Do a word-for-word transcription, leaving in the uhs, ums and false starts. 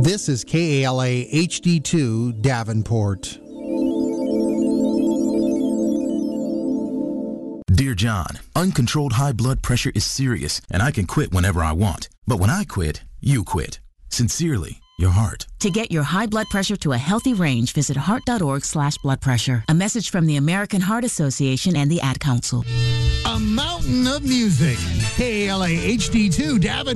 This is K A L A H D two Davenport. Dear John, uncontrolled high blood pressure is serious, and I can quit whenever I want. But when I quit, you quit. Sincerely, your heart. To get your high blood pressure to a healthy range, visit heart.org slash blood pressure. A message from the American Heart Association and the Ad Council. A mountain of music. K A L A H D two Davenport.